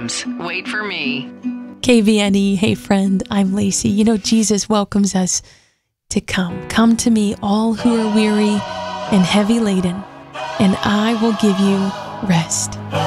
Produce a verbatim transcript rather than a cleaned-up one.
comes. Wait for me. K V N E, hey friend, I'm Lacey. You know, Jesus welcomes us to come. Come to me, all who are weary and heavy laden, and I will give you rest.